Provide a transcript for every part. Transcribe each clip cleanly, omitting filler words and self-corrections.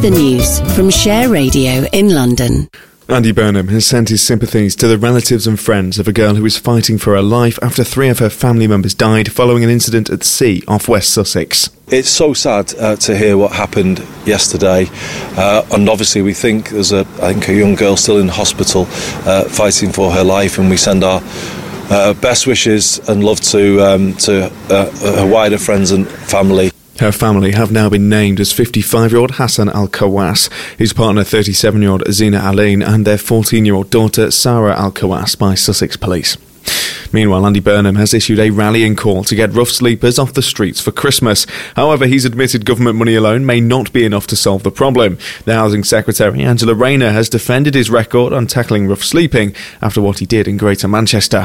the news from Share Radio in London. Andy Burnham has sent his sympathies to the relatives and friends of a girl who was fighting for her life after 3 of her family members died following an incident at sea off West Sussex. It's so sad to hear what happened yesterday, and obviously we think there's a young girl still in hospital fighting for her life, and we send our best wishes and love to her wider friends and family. Her family have now been named as 55-year-old Hassan Al-Kawas, his partner 37-year-old Zina Aline, and their 14-year-old daughter Sarah Al-Kawas by Sussex Police. Meanwhile, Andy Burnham has issued a rallying call to get rough sleepers off the streets for Christmas. However, he's admitted government money alone may not be enough to solve the problem. The Housing Secretary, Angela Rayner, has defended his record on tackling rough sleeping after what he did in Greater Manchester.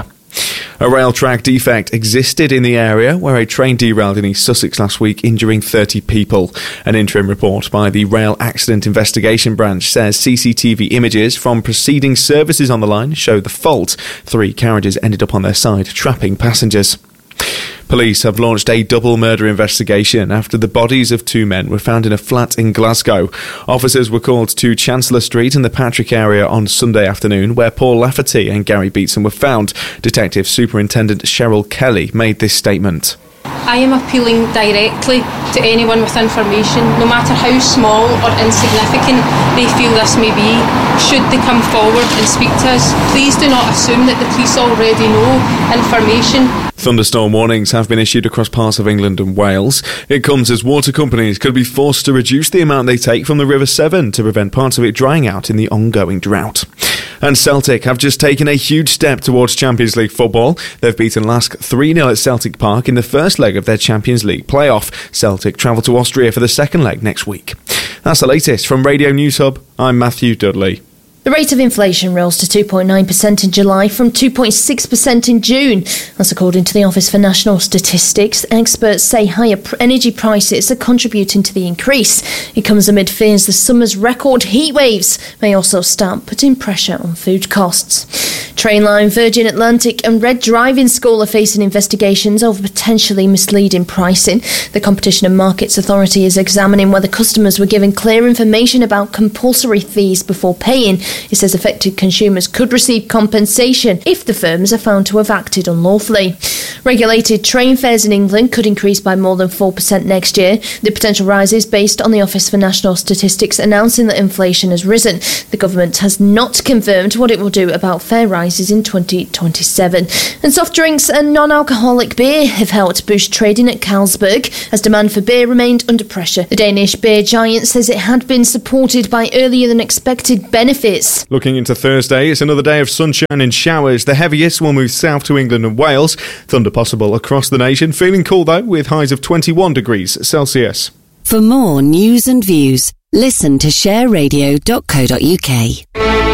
A rail track defect existed in the area where a train derailed in East Sussex last week, injuring 30 people. An interim report by the Rail Accident Investigation Branch says CCTV images from preceding services on the line show the fault. 3 carriages ended up on their side, trapping passengers. Police have launched a double murder investigation after the bodies of 2 men were found in a flat in Glasgow. Officers were called to Chancellor Street in the Patrick area on Sunday afternoon, where Paul Lafferty and Gary Beatson were found. Detective Superintendent Cheryl Kelly made this statement. I am appealing directly to anyone with information, no matter how small or insignificant they feel this may be. Should they come forward and speak to us, please do not assume that the police already know information. Thunderstorm warnings have been issued across parts of England and Wales. It comes as water companies could be forced to reduce the amount they take from the River Severn to prevent parts of it drying out in the ongoing drought. And Celtic have just taken a huge step towards Champions League football. They've beaten Lask 3-0 at Celtic Park in the first leg of their Champions League playoff. Celtic travel to Austria for the second leg next week. That's the latest from Radio News Hub. I'm Matthew Dudley. The rate of inflation rose to 2.9% in July from 2.6% in June. That's according to the Office for National Statistics. Experts say higher energy prices are contributing to the increase. It comes amid fears the summer's record heat waves may also start putting pressure on food costs. Trainline, Virgin Atlantic and Red Driving School are facing investigations over potentially misleading pricing. The Competition and Markets Authority is examining whether customers were given clear information about compulsory fees before paying. It says affected consumers could receive compensation if the firms are found to have acted unlawfully. Regulated train fares in England could increase by more than 4% next year. The potential rise is based on the Office for National Statistics announcing that inflation has risen. The government has not confirmed what it will do about fare rises in 2027. And soft drinks and non-alcoholic beer have helped boost trading at Carlsberg as demand for beer remained under pressure. The Danish beer giant says it had been supported by earlier than expected benefits. Looking into Thursday, it's another day of sunshine and showers. The heaviest will move south to England and Wales. Thunder possible across the nation. Feeling cool though, with highs of 21 degrees Celsius. For more news and views, listen to shareradio.co.uk.